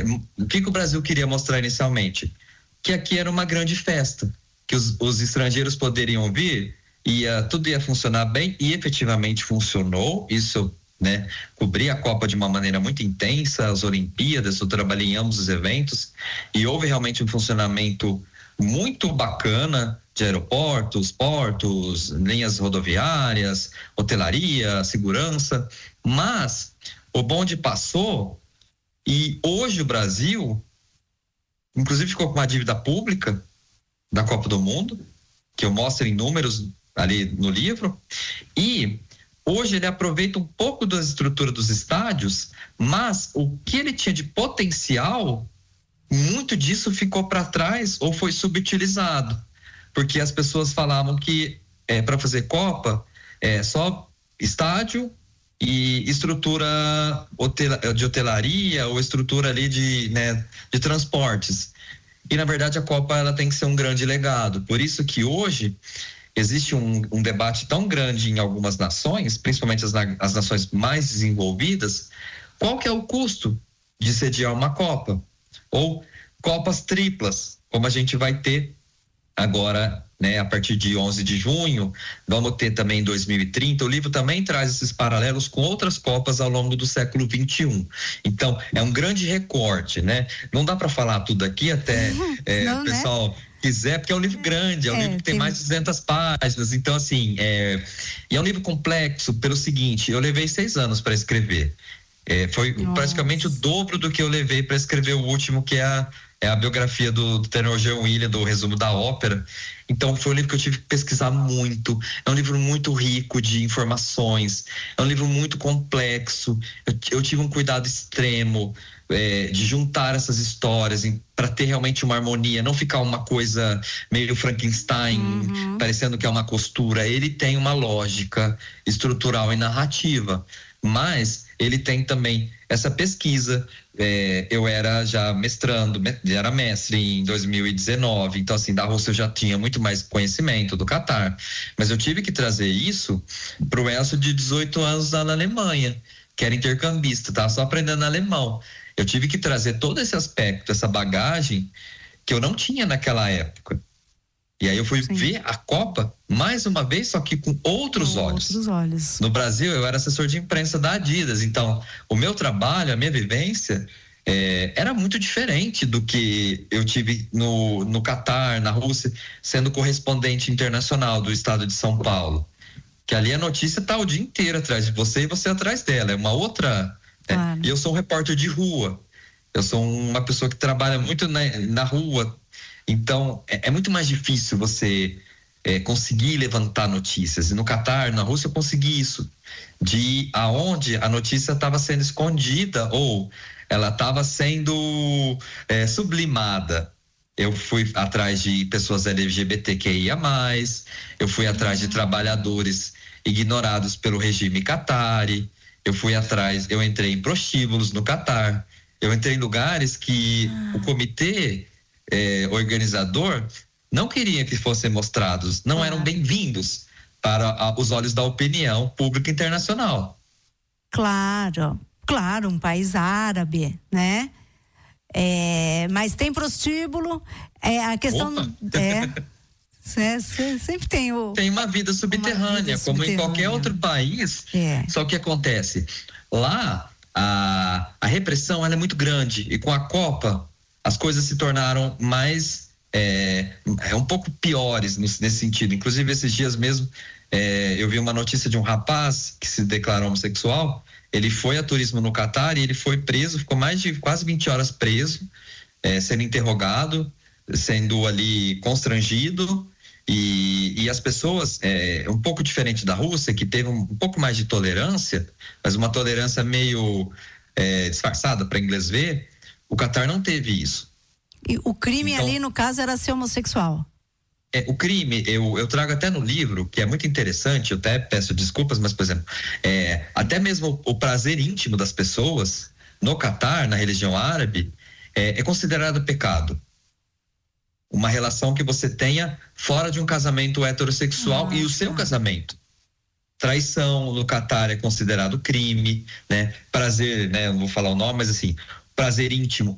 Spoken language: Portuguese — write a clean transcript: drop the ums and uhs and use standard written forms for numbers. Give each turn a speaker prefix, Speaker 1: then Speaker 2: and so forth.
Speaker 1: o que o Brasil queria mostrar inicialmente? Que aqui era uma grande festa, que os estrangeiros poderiam vir, tudo ia funcionar bem, e efetivamente funcionou. Isso, né, cobri a Copa de uma maneira muito intensa, as Olimpíadas, eu trabalhei em ambos os eventos, e houve realmente um funcionamento muito bacana de aeroportos, portos, linhas rodoviárias, hotelaria, segurança, mas o bonde passou e hoje o Brasil, inclusive, ficou com uma dívida pública da Copa do Mundo, que eu mostro em números ali no livro, e hoje ele aproveita um pouco da estrutura dos estádios, mas o que ele tinha de potencial, muito disso ficou para trás ou foi subutilizado, porque as pessoas falavam que para fazer Copa só estádio e estrutura de hotelaria ou estrutura ali de transportes. E na verdade a Copa ela tem que ser um grande legado. Por isso que hoje existe um debate tão grande em algumas nações, principalmente as nações mais desenvolvidas, qual que é o custo de sediar uma Copa? Ou Copas triplas, como a gente vai ter agora, né, a partir de 11 de junho, vamos ter também em 2030. O livro também traz esses paralelos com outras Copas ao longo do século 21. Então, é um grande recorte, né? Não dá para falar tudo aqui, até o pessoal, né, quiser, porque é um livro grande, é um livro que tem mais de 200 páginas. Então, assim, e é um livro complexo pelo seguinte: eu levei 6 anos para escrever. Foi praticamente o dobro do que eu levei para escrever o último, que é a biografia do tenor John Williams, do resumo da ópera. Então foi um livro que eu tive que pesquisar muito. É um livro muito rico de informações, é um livro muito complexo. Eu tive um cuidado extremo de juntar essas histórias para ter realmente uma harmonia, não ficar uma coisa meio Frankenstein, parecendo que é uma costura. Ele tem uma lógica estrutural e narrativa, mas ele tem também essa pesquisa. Eu era já era mestre em 2019, então assim, da Rússia eu já tinha muito mais conhecimento, do Catar, mas eu tive que trazer isso pro Elcio de 18 anos lá na Alemanha, que era intercambista, tava só aprendendo alemão. Eu tive que trazer todo esse aspecto, essa bagagem que eu não tinha naquela época. E aí eu fui ver a Copa mais uma vez, só que com outros olhos. No Brasil, eu era assessor de imprensa da Adidas, então o meu trabalho, a minha vivência era muito diferente do que eu tive no Catar, na Rússia, sendo correspondente internacional do estado de São Paulo. Que ali a notícia está o dia inteiro atrás de você e você atrás dela. É uma outra. Claro. E eu sou um repórter de rua. Eu sou uma pessoa que trabalha muito na rua. Então, é muito mais difícil você conseguir levantar notícias. E no Catar, na Rússia, eu consegui isso. De aonde a notícia estava sendo escondida ou ela estava sendo sublimada. Eu fui atrás de pessoas LGBTQIA+, eu fui atrás de trabalhadores ignorados pelo regime qatari, eu entrei em prostíbulos no Catar, eu entrei em lugares que o comitê organizador não queria que fossem mostrados, não eram bem-vindos para os olhos da opinião pública internacional.
Speaker 2: Claro, um país árabe, né? Mas tem prostíbulo, a questão sempre tem
Speaker 1: uma vida subterrânea, como em qualquer outro país. Só que acontece lá, a repressão ela é muito grande, e com a Copa as coisas se tornaram mais um pouco piores nesse sentido. Inclusive esses dias mesmo eu vi uma notícia de um rapaz que se declarou homossexual. Ele foi a turismo no Catar e ele foi preso, ficou mais de quase 20 horas preso, sendo interrogado, sendo ali constrangido, e as pessoas, um pouco diferente da Rússia, que teve um pouco mais de tolerância, mas uma tolerância meio disfarçada para inglês ver. O Catar não teve isso.
Speaker 2: E o crime ali, no caso, era ser homossexual?
Speaker 1: O crime, eu trago até no livro, que é muito interessante, eu até peço desculpas, mas, por exemplo, até mesmo o prazer íntimo das pessoas no Catar, na religião árabe, é considerado pecado. Uma relação que você tenha fora de um casamento heterossexual e o seu casamento. Traição no Catar é considerado crime, né? Prazer, né? Não vou falar o nome, mas assim, prazer íntimo